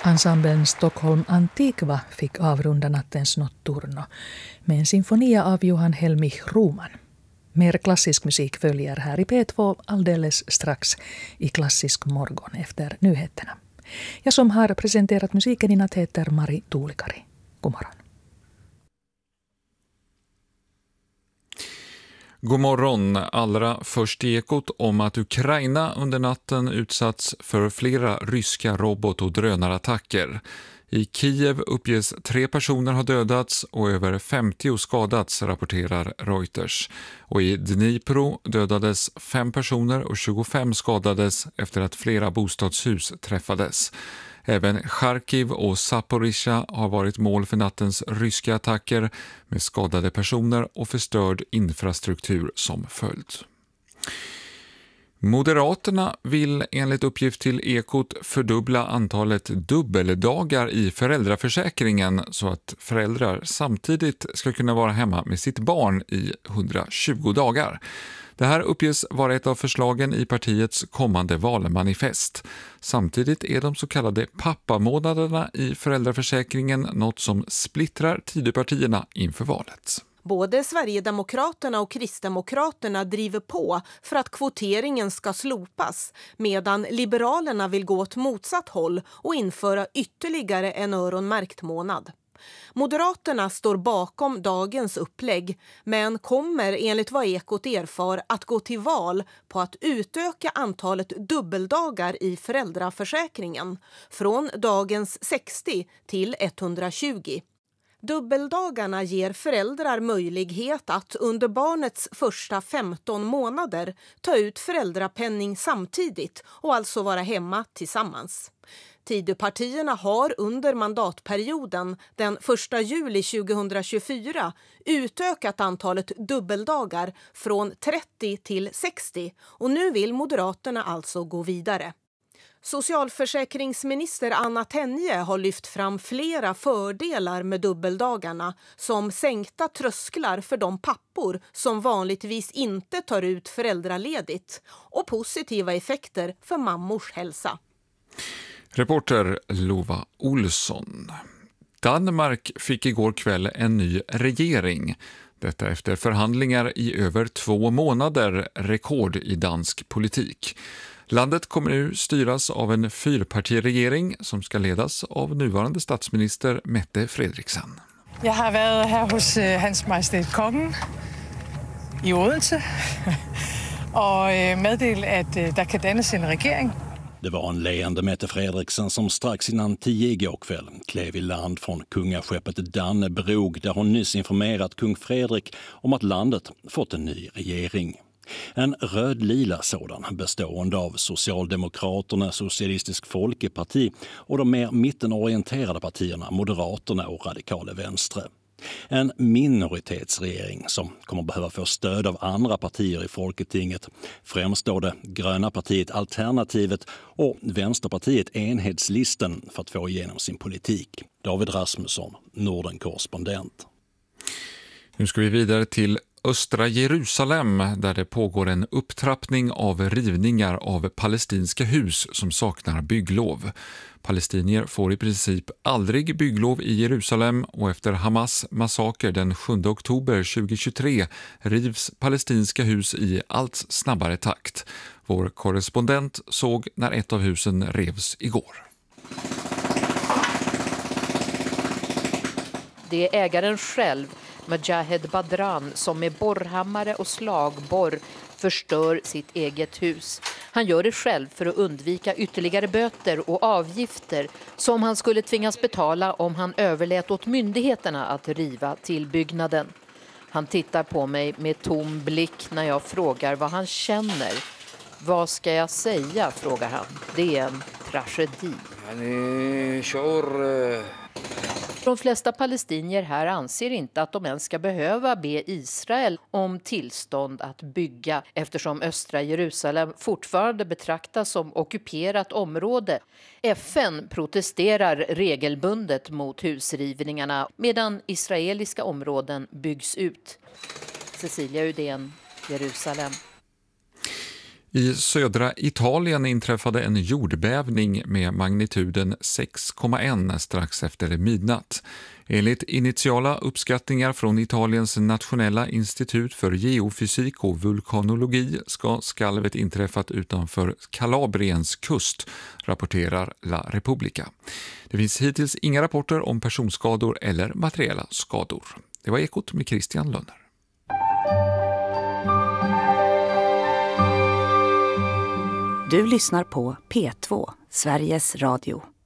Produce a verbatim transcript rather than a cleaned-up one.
Ensemblen Stockholm Antikva fick avrunda nattens notturno med en sinfonia av Johan Helmich Roman. Mer klassisk musik följer här i P två alldeles strax i Klassisk morgon efter nyheterna. Jag som har presenterat musiken i natt heter Mari Tuulikari. God morgon. God morgon. Allra först i Ekot om att Ukraina under natten utsatts för flera ryska robot- och drönarattacker. I Kiev uppges tre personer ha dödats och över femtio skadats, rapporterar Reuters. Och i Dnipro dödades fem personer och tjugofem skadades efter att flera bostadshus träffades. Även Charkiv och Zaporizjzja har varit mål för nattens ryska attacker med skadade personer och förstörd infrastruktur som följd. Moderaterna vill enligt uppgift till Ekot fördubbla antalet dubbeldagar i föräldraförsäkringen så att föräldrar samtidigt ska kunna vara hemma med sitt barn i hundratjugo dagar. Det här uppges vara ett av förslagen i partiets kommande valmanifest. Samtidigt är de så kallade pappamånaderna i föräldraförsäkringen något som splittrar Tidöpartierna inför valet. Både Sverigedemokraterna och Kristdemokraterna driver på för att kvoteringen ska slopas, medan Liberalerna vill gå åt motsatt håll och införa ytterligare en öronmärkt månad. Moderaterna står bakom dagens upplägg, men kommer enligt vad Ekot erfar att gå till val på att utöka antalet dubbeldagar i föräldraförsäkringen från dagens sextio till etthundratjugo. Dubbeldagarna ger föräldrar möjlighet att under barnets första femton månader ta ut föräldrapenning samtidigt och alltså vara hemma tillsammans. Tidöpartierna har under mandatperioden den första juli tjugohundratjugofyra utökat antalet dubbeldagar från trettio till sextio och nu vill Moderaterna alltså gå vidare. Socialförsäkringsminister Anna Tenje har lyft fram flera fördelar med dubbeldagarna som sänkta trösklar för de pappor som vanligtvis inte tar ut föräldraledigt och positiva effekter för mammors hälsa. Reporter Lova Olsson. Danmark fick igår kväll en ny regering. Detta efter förhandlingar i över två månader, rekord i dansk politik. Landet kommer nu styras av en fyrpartiregering som ska ledas av nuvarande statsminister Mette Frederiksen. Jag har varit här hos Hans Majestät Kongen i Odense och meddelat att det kan dannas en regering. Det var en leende Mette Frederiksen som strax innan tio igår kväll klev i land från kungaskeppet Dannebrog där hon nyss informerat kung Fredrik om att landet fått en ny regering. En röd-lila sådan bestående av Socialdemokraterna, Socialistisk Folkeparti och de mer mittenorienterade partierna Moderaterna och Radikale Venstre. En minoritetsregering som kommer behöva få stöd av andra partier i Folketinget, främst då det gröna partiet Alternativet och Vänsterpartiet Enhetslisten för att få igenom sin politik. David Rasmusson, Norden-korrespondent. Nu ska vi vidare till östra Jerusalem där det pågår en upptrappning av rivningar av palestinska hus som saknar bygglov. Palestinier får i princip aldrig bygglov i Jerusalem och efter Hamas massaker den sjunde oktober tjugohundratjugotre rivs palestinska hus i allt snabbare takt. Vår korrespondent såg när ett av husen revs igår. Det är ägaren själv, Majahed Badran, som med borrhammare och slagborr förstör sitt eget hus. Han gör det själv för att undvika ytterligare böter och avgifter som han skulle tvingas betala om han överlät åt myndigheterna att riva tillbyggnaden. Han tittar på mig med tom blick när jag frågar vad han känner. Vad ska jag säga, frågar han. Det är en tragedi. De flesta palestinier här anser inte att de ens ska behöva be Israel om tillstånd att bygga eftersom östra Jerusalem fortfarande betraktas som ockuperat område. F N protesterar regelbundet mot husrivningarna medan israeliska områden byggs ut. Cecilia Udén, Jerusalem. I södra Italien inträffade en jordbävning med magnituden sex komma ett strax efter midnatt. Enligt initiala uppskattningar från Italiens nationella institut för geofysik och vulkanologi ska skalvet inträffat utanför Kalabriens kust, rapporterar La Repubblica. Det finns hittills inga rapporter om personskador eller materiella skador. Det var Ekot med Christian Lönner. Du lyssnar på P två, Sveriges Radio.